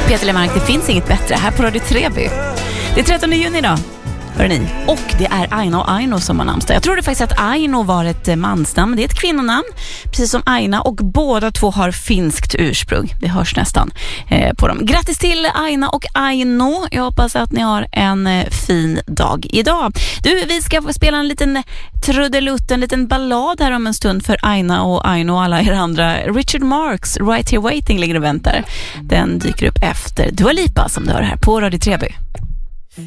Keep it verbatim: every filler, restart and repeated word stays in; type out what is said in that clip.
Peter Lemark, det finns inget bättre här på Radio Treby. Det är trettonde juni idag, hör ni. Och det är Aina och Aino som har namnsdag. Jag trodde faktiskt att Aino var ett mansnamn, men det är ett kvinnonamn, precis som Aina, och båda två har finskt ursprung. Det hörs nästan eh, på dem. Grattis till Aina och Aino. Jag hoppas att ni har en eh, fin dag idag. Du, vi ska få spela en liten trudelutt, en liten ballad här om en stund för Aina och Aino och alla er andra. Richard Marx, Right Here Waiting, ligger och väntar. Den dyker upp efter Dua Lipa som du hör här på Radio Treby.